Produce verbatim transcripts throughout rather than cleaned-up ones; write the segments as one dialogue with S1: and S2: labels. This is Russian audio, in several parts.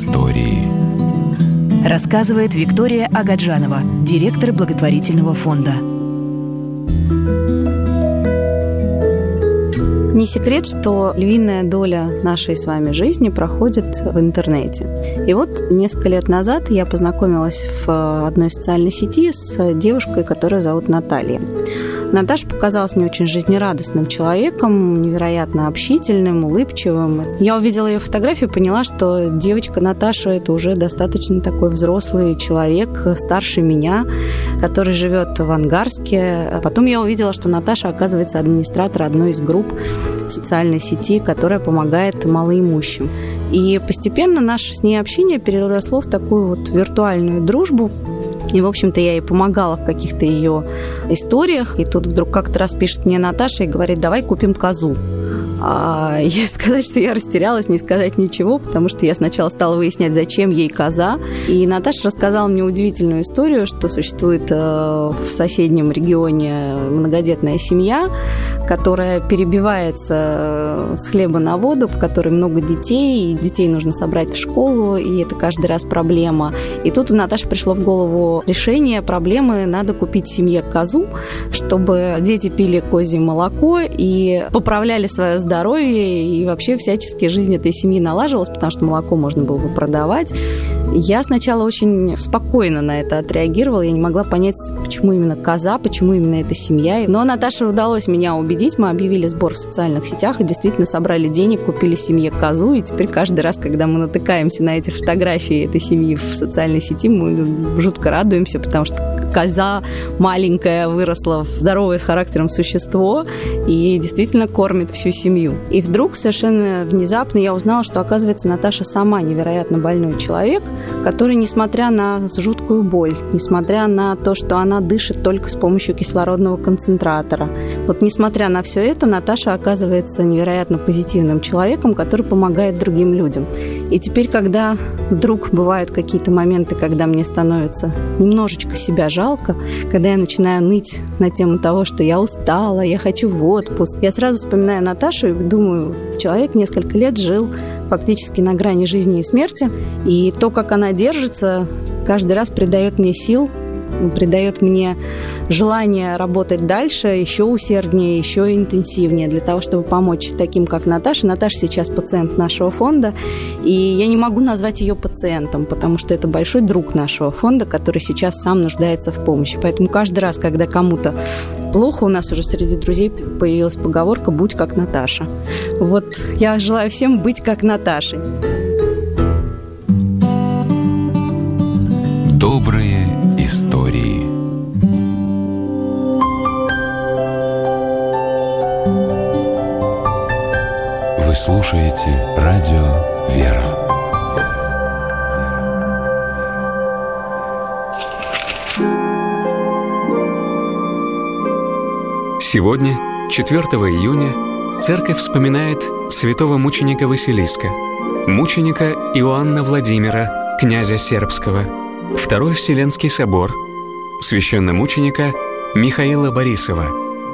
S1: истории.
S2: Рассказывает Виктория Агаджанова, директор благотворительного фонда.
S3: Не секрет, что львиная доля нашей с вами жизни проходит в интернете. И вот несколько лет назад я познакомилась в одной социальной сети с девушкой, которую зовут Наталья. Наташа показалась мне очень жизнерадостным человеком, невероятно общительным, улыбчивым. Я увидела ее фотографию и поняла, что девочка Наташа – это уже достаточно такой взрослый человек, старше меня, который живет в Ангарске. А потом я увидела, что Наташа, оказывается, администратор одной из групп в социальной сети, которая помогает малоимущим. И постепенно наше с ней общение переросло в такую вот виртуальную дружбу. И, в общем-то, я ей помогала в каких-то ее историях. И тут вдруг как-то раз пишет мне Наташа и говорит: давай купим козу. А я сказать, что я растерялась, не сказать ничего, потому что я сначала стала выяснять, зачем ей коза. И Наташа рассказала мне удивительную историю, что существует в соседнем регионе многодетная семья, которая перебивается с хлеба на воду, в которой много детей, и детей нужно собрать в школу, и это каждый раз проблема. И тут у Наташи пришло в голову решение проблемы: надо купить семье козу, чтобы дети пили козье молоко и поправляли свое здоровье, здоровье, и вообще всячески жизнь этой семьи налаживалась, потому что молоко можно было бы продавать. Я сначала очень спокойно на это отреагировала, я не могла понять, почему именно коза, почему именно эта семья. Но Наташе удалось меня убедить, мы объявили сбор в социальных сетях и действительно собрали денег, купили семье козу, и теперь каждый раз, когда мы натыкаемся на эти фотографии этой семьи в социальной сети, мы жутко радуемся, потому что коза маленькая выросла в здоровое с характером существо и действительно кормит всю семью. И вдруг совершенно внезапно я узнала, что, оказывается, Наташа сама невероятно больной человек, который, несмотря на жуткую боль, несмотря на то, что она дышит только с помощью кислородного концентратора, вот несмотря на все это, Наташа оказывается невероятно позитивным человеком, который помогает другим людям. И теперь, когда вдруг бывают какие-то моменты, когда мне становится немножечко себя жалко, когда я начинаю ныть на тему того, что я устала, я хочу в отпуск, я сразу вспоминаю Наташу и думаю, человек несколько лет жил фактически на грани жизни и смерти, и то, как она держится, каждый раз придает мне сил, придает мне желание работать дальше еще усерднее, еще интенсивнее для того, чтобы помочь таким, как Наташа. Наташа сейчас пациент нашего фонда, и я не могу назвать ее пациентом, потому что это большой друг нашего фонда, который сейчас сам нуждается в помощи. Поэтому каждый раз, когда кому-то плохо, у нас уже среди друзей появилась поговорка «будь как Наташа». Вот я желаю всем быть как Наташей.
S1: Добрые истории. Вы слушаете радио «Вера».
S4: Сегодня, четвёртого июня, церковь вспоминает святого мученика Василиска, мученика Иоанна Владимира, князя Сербского, Второй Вселенский собор, священномученика Михаила Борисова.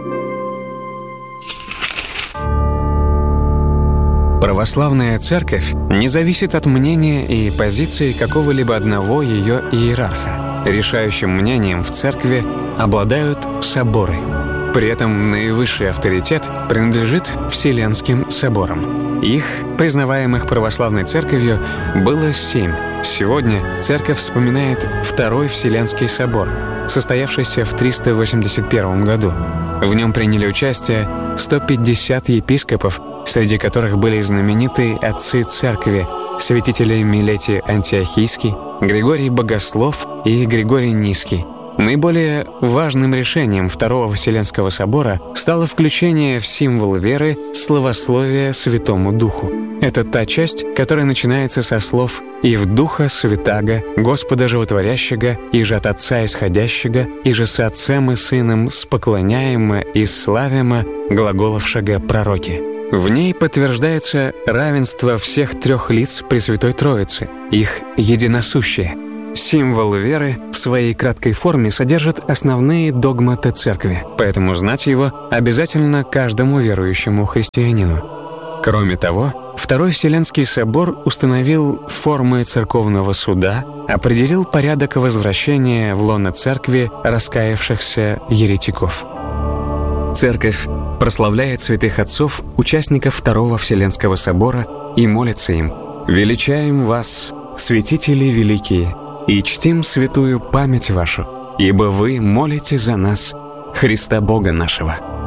S4: Православная церковь не зависит от мнения и позиции какого-либо одного ее иерарха. Решающим мнением в церкви обладают соборы. При этом наивысший авторитет принадлежит Вселенским соборам. Их, признаваемых православной церковью, было семь. Сегодня церковь вспоминает Второй Вселенский собор, состоявшийся в триста восемьдесят первом году. В нем приняли участие сто пятьдесят епископов, среди которых были знаменитые отцы церкви, святители Милетий Антиохийский, Григорий Богослов и Григорий Низкий. Наиболее важным решением Второго Вселенского собора стало включение в символ веры славословия Святому Духу. Это та часть, которая начинается со слов «И в Духа Святаго, Господа Животворящего, и же от Отца Исходящего, и же с Отцем и Сыном споклоняемо и славимо, глаголовшего пророки». В ней подтверждается равенство всех трех лиц Пресвятой Троицы, их единосущие. Символ веры в своей краткой форме содержит основные догматы церкви, поэтому знать его обязательно каждому верующему христианину. Кроме того, Второй Вселенский собор установил формы церковного суда, определил порядок возвращения в лоно церкви раскаявшихся еретиков. Церковь прославляет святых отцов, участников Второго Вселенского собора, и молится им: «Величаем вас, святители великие, и чтим святую память вашу, ибо вы молите за нас, Христа Бога нашего».